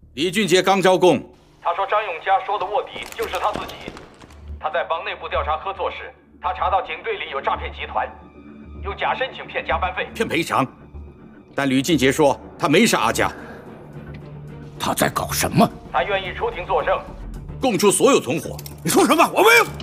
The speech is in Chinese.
李俊杰刚招供， 他说张永佳说的卧底就是他自己。他在帮内部调查合作时，他查到警队里有诈骗集团，用假申请骗加班费、 骗赔偿。但吕俊杰说他没杀阿佳。 他在搞什么？ 他愿意出庭作证， 供出所有同伙。 你说什么？我没有。